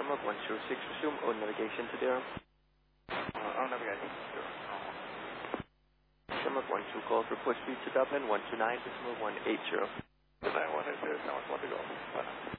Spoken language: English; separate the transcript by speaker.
Speaker 1: Shamrock 106, resume on navigation to Durham.
Speaker 2: On navigation to Durham.
Speaker 1: Shamrock 12, call for report speed to Dublin 129, decimal 180.
Speaker 2: Good night, 180, Shamrock 1 to go.